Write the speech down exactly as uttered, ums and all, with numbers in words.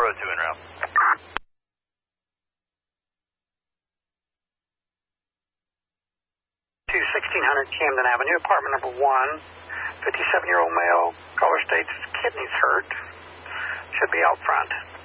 oh two en route. To sixteen hundred Camden Avenue, apartment number one, fifty-seven-year-old male, color states kidneys hurt, should be out front.